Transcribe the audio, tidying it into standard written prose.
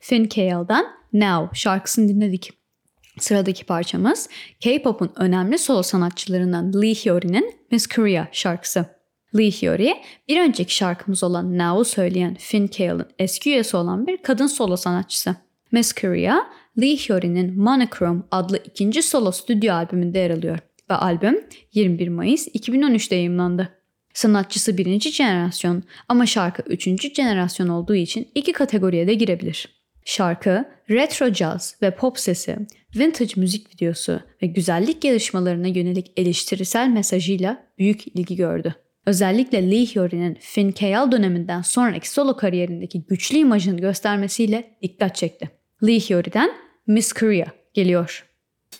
Finn Cale'dan Now şarkısını dinledik. Sıradaki parçamız K-pop'un önemli solo sanatçılarından Lee Hyori'nin Miss Korea şarkısı. Lee Hyori, bir önceki şarkımız olan Now'u söyleyen Finn Cale'ın eski üyesi olan bir kadın solo sanatçısı. Miss Korea, Lee Hyori'nin Monochrome adlı ikinci solo stüdyo albümünde yer alıyor ve albüm 21 Mayıs 2013'te yayımlandı. Sanatçısı birinci jenerasyon ama şarkı üçüncü jenerasyon olduğu için iki kategoriye de girebilir. Şarkı, retro jazz ve pop sesi, vintage müzik videosu ve güzellik yarışmalarına yönelik eleştirisel mesajıyla büyük ilgi gördü. Özellikle Lee Hyori'nin Finn Cale döneminden sonraki solo kariyerindeki güçlü imajını göstermesiyle dikkat çekti. Lee Hyori'den Miss Korea geliyor.